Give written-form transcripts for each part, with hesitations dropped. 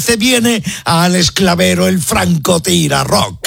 Se viene al esclavero el francotira rock.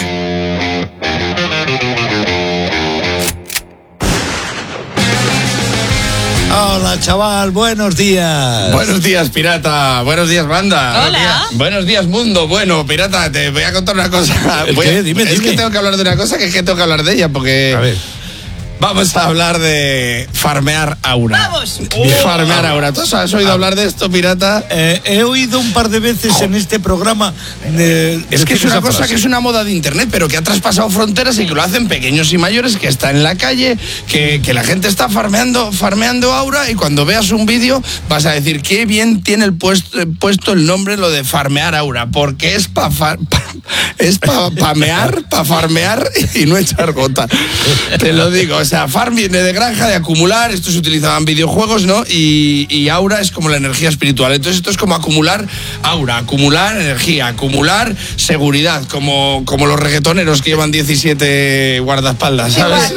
Hola, chaval, buenos días. Buenos días, pirata. Buenos días, banda. Hola. Buenos días, mundo. Bueno, pirata, te voy a contar una cosa. ¿Qué? Dime. Que tengo que hablar de una cosa que tengo que hablar de ella porque... A ver. Vamos a hablar de farmear aura. ¡Vamos! Farmear aura. ¿Tú has oído hablar de esto, pirata? He oído un par de veces en este programa. Es que es una cosa que es una moda de internet, pero que ha traspasado fronteras y que lo hacen pequeños y mayores, que está en la calle, que la gente está farmeando aura, y cuando veas un vídeo vas a decir qué bien tiene puesto el nombre lo de farmear aura, porque es para farmear y no echar gota. Te lo digo, o sea, farm viene de granja, de acumular, esto se utilizaba en videojuegos, ¿no? Y aura es como la energía espiritual. Entonces esto es como acumular aura, acumular energía, acumular seguridad, como los reggaetoneros que llevan 17 guardaespaldas, ¿sabes?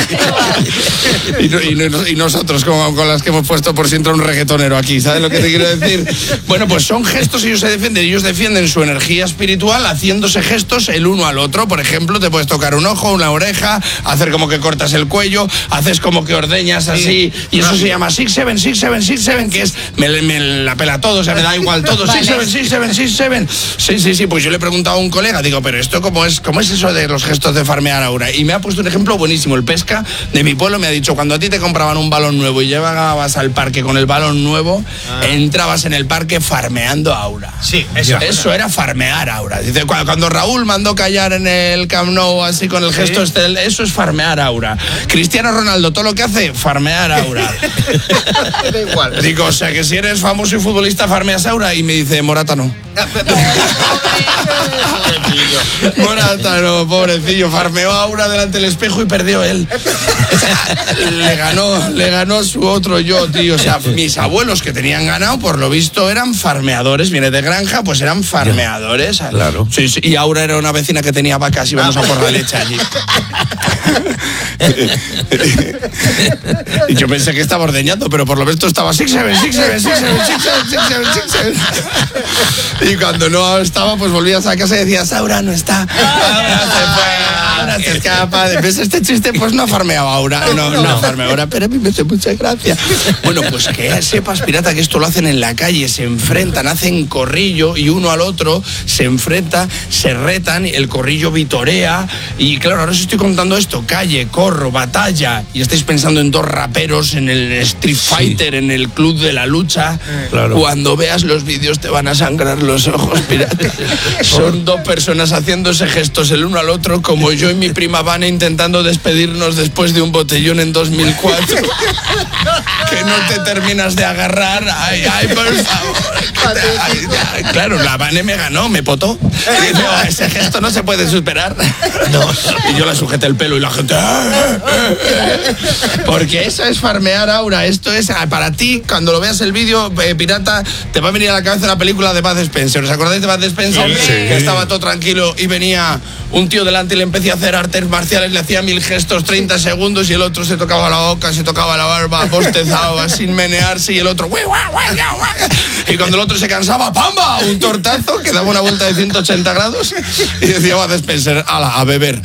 y nosotros con las que hemos puesto por si entra un reggaetonero aquí, ¿sabes lo que te quiero decir? Bueno, pues son gestos, ellos defienden su energía espiritual haciéndose gestos el uno al otro. Por ejemplo, te puedes tocar un ojo, una oreja, hacer como que cortas el cuello, haces como que ordeñas así, y eso se llama 6-7, que es me la pela todo, o sea, me da igual todo. 6-7. Sí, pues yo le he preguntado a un colega, digo, pero esto ¿cómo es eso de los gestos de farmear aura? Y me ha puesto un ejemplo buenísimo. El pesca de mi pueblo me ha dicho, cuando a ti te compraban un balón nuevo y llevabas al parque con el balón nuevo, entrabas en el parque farmeando aura. Sí, eso era farmear aura. Dice, cuando Raúl mandó callar en el Camp Nou así con el gesto eso es farmear aura. Cristiano Ronaldo, todo lo que hace, farmear aura. Da igual. Digo, o sea, que si eres famoso y futbolista, farmeas aura. Y me dice, Morata no. Morata no, pobrecillo, farmeó aura delante del espejo y perdió él. Le ganó su otro yo, tío. O sea, mis abuelos que tenían ganado, por lo visto, eran farmeadores. Viene de granja, pues eran farmeadores. Claro. Sí, y Aura era una vecina que tenía vacas y íbamos a por la leche allí. Y yo pensé que estaba ordeñando, pero por lo menos estaba 6-7. Y cuando no estaba, pues volvías a casa y decías, Aura no está. Aura se fue, Aura se escapa. ¿Ves este chiste? Pues no farmeaba Aura. No farmeaba Aura, pero a mí me hace mucha gracia. Bueno, pues que sepas, pirata, que esto lo hacen en la calle, se enfrentan, hacen corrillo y uno al otro se enfrenta, se retan, el corrillo vitorea. Y claro, ahora os estoy contando esto, calle, corro, batalla, y estáis pensando en dos raperos en el Street Fighter, en el Club de la Lucha. Claro. Cuando veas los vídeos te van a sangrar los ojos, pirata. Son dos personas haciéndose gestos el uno al otro, como yo y mi prima Vane intentando despedirnos después de un botellón en 2004. Que no te terminas de agarrar. Ay, por favor. Claro, la Vane me ganó, me potó. Y dice, ese gesto no se puede superar. No. Y yo la sujeté el pelo y la gente... Porque eso es farmear aura. Esto es, para ti, cuando lo veas el vídeo, pirata, te va a venir a la cabeza la película de Bud Spencer. ¿Os acordáis de Bud Spencer? Sí. Que estaba todo tranquilo y venía un tío delante y le empecé a hacer artes marciales, le hacía 1000 gestos, 30 segundos, y el otro se tocaba la boca, se tocaba la barba, bostezaba sin menearse, y el otro... Y cuando el otro se cansaba, ¡pamba! Un tortazo que daba una vuelta de 180 grados y decía Bud Spencer, ¡hala, a beber!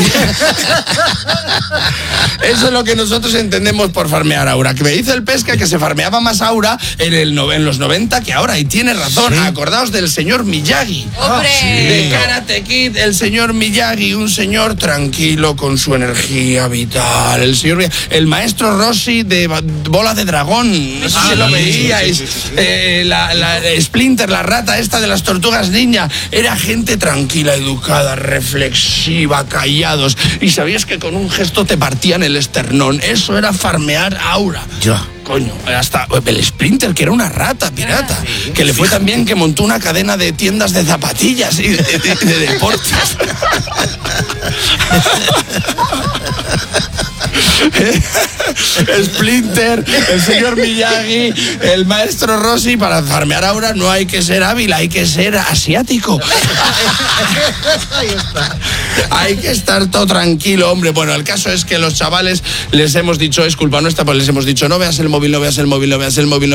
Eso es lo que nosotros entendemos por farmear aura. Que me dice el pesca que se farmeaba más aura en los 90 que ahora, y tiene razón. Sí. Acordaos del señor Miyagi. ¡Hombre! De Karate Kid, el señor Miyagi, un señor tranquilo con su energía vital. El maestro Rossi de Bola de Dragón, no sé si lo veíais. Sí. La Splinter, la rata esta de las tortugas ninja, era gente tranquila, educada, reflexiva, callados. Y sabías que con un gesto te partían el esternón. Eso era farmear aura. Ya. Coño, hasta el Splinter, que era una rata pirata, que le fue tan bien que montó una cadena de tiendas de zapatillas y de deportes. Splinter, el señor Miyagi, el maestro Rossi. Para farmear aura no hay que ser hábil, hay que ser asiático. Ahí está. Hay que estar todo tranquilo, hombre. Bueno, el caso es que los chavales les hemos dicho, es culpa nuestra, pues les hemos dicho, no veas el móvil, no veas el móvil, no veas el móvil.